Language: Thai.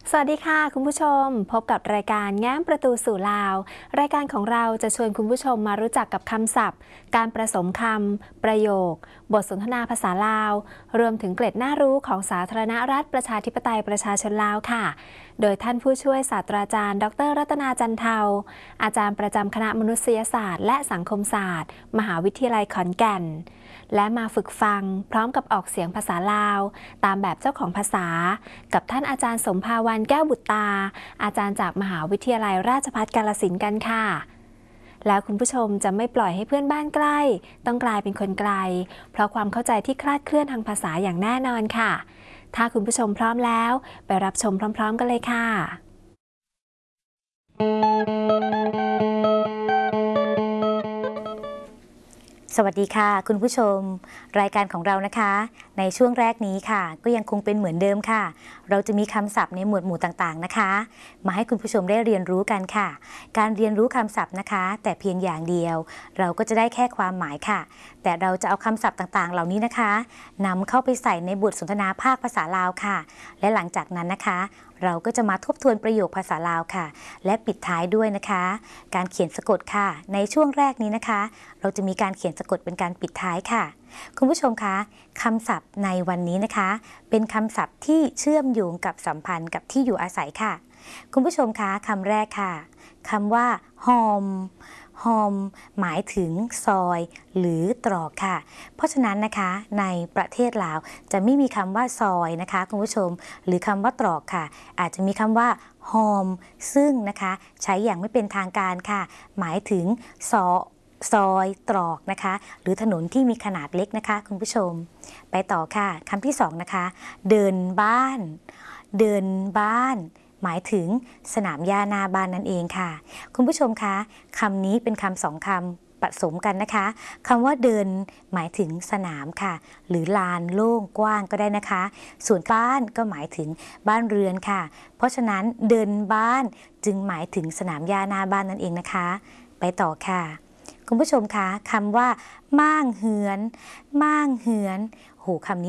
สวัสดีค่ะคุณผู้ชมพบกับรายการแง้มประตูสู่ลาวรายการของเราจะชวนคุณผู้ชมมารู้จักกับคำศัพท์ การประสมคำประโยค บทสนทนาภาษาลาวรวมถึงเกร็ดน่ารู้ของสาธารณรัฐประชาธิปไตยประชาชนลาวค่ะโดยท่านผู้ช่วยศาสตราจารย์ดร.รัตนาจันเทาอาจารย์ประจำคณะมนุษยศาสตร์และสังคมศาสตร์มหาวิทยาลัยขอนแก่นและมาฝึกฟังพร้อมกับออกเสียงภาษาลาวตามแบบเจ้าของภาษากับท่านอาจารย์สมภาวันแก้วบุตรตาอาจารย์จากมหาวิทยาลัยราชภัฏกาฬสินธุ์กันค่ะแล้วคุณผู้ชมจะไม่ปล่อยให้เพื่อนบ้านใกล้ต้องกลายเป็นคนไกลเพราะความเข้าใจที่คลาดเคลื่อนทางภาษาอย่างแน่นอนค่ะถ้าคุณผู้ชมพร้อมแล้วไปรับชมพร้อมๆกันเลยค่ะสวัสดีค่ะคุณผู้ชมรายการของเรานะคะในช่วงแรกนี้ค่ะก็ยังคงเป็นเหมือนเดิมค่ะเราจะมีคำศัพท์ในหมวดหมู่ต่างๆนะคะมาให้คุณผู้ชมได้เรียนรู้กันค่ะการเรียนรู้คำศัพท์นะคะแต่เพียงอย่างเดียวเราก็จะได้แค่ความหมายค่ะแต่เราจะเอาคำศัพท์ต่างๆเหล่านี้นะคะนำเข้าไปใส่ในบทสนทนาภาคภาษาลาวค่ะและหลังจากนั้นนะคะเราก็จะมาทบทวนประโยคภาษาลาวค่ะและปิดท้ายด้วยนะคะการเขียนสะกดค่ะในช่วงแรกนี้นะคะเราจะมีการเขียนสะกดเป็นการปิดท้ายค่ะคุณผู้ชมคะคำศัพท์ในวันนี้นะคะเป็นคำศัพท์ที่เชื่อมโยงกับสัมพันธ์กับที่อยู่อาศัยค่ะคุณผู้ชมคะคำแรกค่ะคำว่าหอมหมายถึงซอยหรือตรอกค่ะเพราะฉะนั้นนะคะในประเทศลาวจะไม่มีคำว่าซอยนะคะคุณผู้ชมหรือคำว่าตรอกค่ะอาจจะมีคำว่าหอมซึ่งนะคะใช้อย่างไม่เป็นทางการค่ะหมายถึงซอยตรอกนะคะหรือถนนที่มีขนาดเล็กนะคะคุณผู้ชมไปต่อค่ะคำที่สองนะคะเดินบ้านหมายถึงสนามหญ้าหน้าบ้านนั่นเองค่ะคุณผู้ชมคะคำนี้เป็นคำสองคำผสมกันนะคะคำว่าเดินหมายถึงสนามค่ะหรือลานโล่งกว้างก็ได้นะคะส่วนบ้านก็หมายถึงบ้านเรือนค่ะเพราะฉะนั้นเดินบ้านจึงหมายถึงสนามหญ้าหน้าบ้านนั่นเองนะคะไปต่อค่ะคุณผู้ชมคะคำว่าม่างเหือนโหคำนี้